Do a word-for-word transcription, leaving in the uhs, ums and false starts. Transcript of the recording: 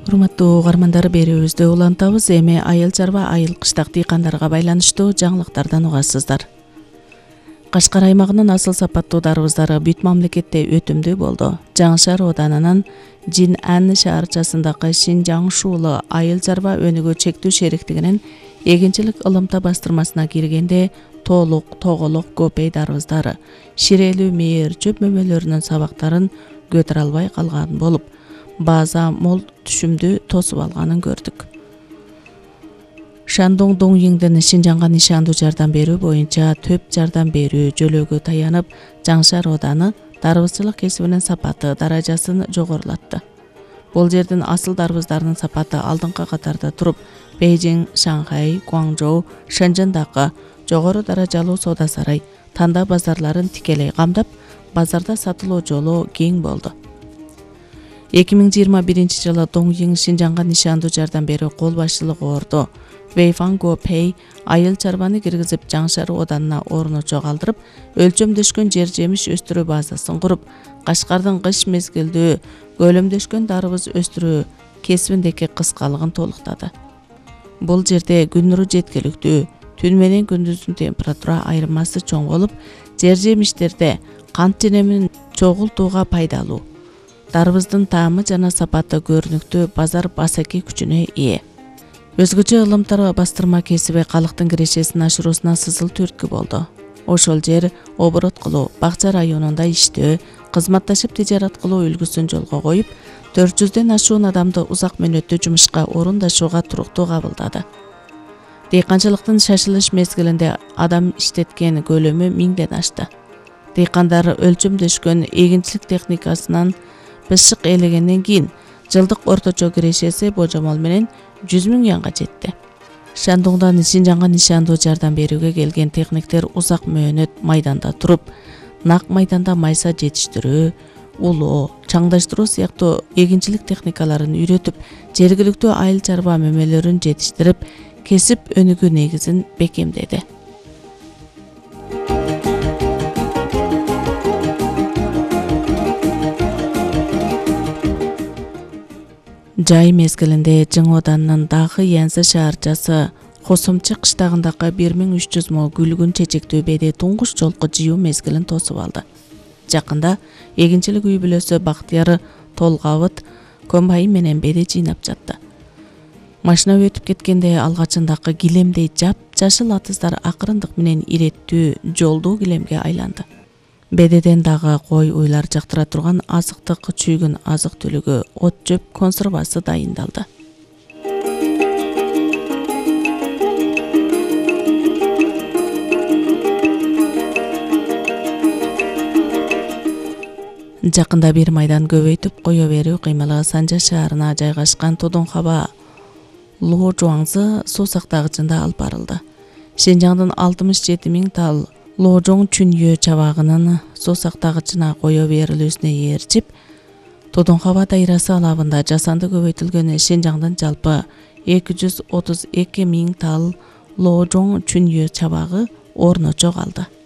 Урматтуу угармандар, берүүбүздү улантабыз. Эми айыл чарба айыл кыштак дыйкандарга байланыштуу жаңылыктардан угасыздар. Кашкар аймагынын асыл сапаттуу дарбыздары бүт мамлекетте өтүмдүү болду. Жаңшар Оданынын Жин-Ан шаарчасындагы Шинжаң шуулу айыл чарба өнүгүү чектүү шериктигинин эгинчилик ылымта бастырмасына киргенде тоолук, тоголок, көпөй дарбыздары ширелүү мээр чөп мөмөлөрүнүн сабактарын көтөрө албай калган болуп, база мол түшүмдү тосуп алганын көрдүк. Шандong Доңйиңдин Шинжаңга нишандуу жардам берүү боюнча төп жардам берүү жөлөөгө таянып, Жаңшар Оданы дарбызчылык кесибинин сапаты даражасын жогорулатты. Бул жердин асыл дарбыздарынын сапаты алдыңкы катарда туруп, Бейжиң, Шанхай, Гуаңжоу, Шэнжэндагы жогору даражалуу соода сарай, танда базарларын тикелей камдап, базарда сатылуу жолу кең болду. эки миң жыйырма биринчи жылы Доңйиң Шинжаңга нишандуу жардам берүү кол башчылыгы орду. Вэйфан Гопэй айыл чарбаны киргизип, Жаңшар Оданына орну чогалтырып, өлчөмдөшкөн жер жемиш өстүрүү базасын куруп, Кашкардын кыш мезгилдүү көлөмдөшкөн дарбыз өстүрүү кесибиндеги кыскалыгын толуктады. Бул жерде күн нуру жеткиликтүү, түн менен күндүздүн температура айырмасы чоң болуп, жер жемиштерде кант женемин чогултууга пайдалуу. Дарбыздын таамы жана сапаты көрүнүктүү, базар басаки күчүнө ээ. Өзгөчө ылымтар бастырма кесиби калктын кирешесин ашыруусуна сызыл түрткү болду. Ошол жер оборот кылуу, бакча районунда иштөө, кызматташып тижарат кылуу үлгүсүн жолго коюп, төрт жүздөн ашуун адамды узак мөөнөттүү жумушка орундашууга туруктуу кабылдады. Дыйканчылыктын шашылыш мезгилинде адам иштеткен көлөмү миңден ашты. Дыйкандар өлчөмдөшкөн эгинчилик техникасынан бышык элегенден кийин жылдык орточо кирешеси божомол менен жүз миң янга жетти. Шандоңдон Шинжаңга нишандуу жардам берүүгө келген техниктер узак мөөнөт майданда туруп, нак майданда майса жетиштирүү, улоо, чаңдаштыруу сыяктуу эгинчилик техникаларын үйрөтүп, жергиликтүү айыл чарба мөмөлөрүн жетиштирип, кесип өнүгүү негизин бекемдеди. Жай мезгилинде Жың Оданынын дагы Янсы шаарчасы Косомчу кыштагындагы бир миң үч жүз мо гүлгүн чечектүү беди туңгуш жолку жыйуу мезгилин тосуп алды. Жакында эгинчилик үй бүлөсү Бактыяр Толгабыт комбайн менен беди жыйнап жатты. Машина өтүп кеткенде алгачындагы килемдей жап-жашыл атыздар акырындык менен иреттүү, жолдуу килемге айланды. Бедеден дагы кой уйлар жактыра турган азыктык чүйгүн азык түлүгү, от жөп консервасы дайындалды. Жакында бир майдан көбөйтүп кое берүү кыймылы Санжа шаарына жайгашкан Тодонхаба Лоожуаңзы суу сактагычында алып барылды. Шинжаңдын алтымыш жети миң тал Лоожоң Чүнйө чабагынын суу сактагычына кое берилүүсүнө ээрчип, Тодонхаба дайрасы алабында жасанды көбөйтүлгөн Шинжаңдын жалпы эки жүз отуз эки миң тал Лоожоң Чүнйө чабагы орночо калды.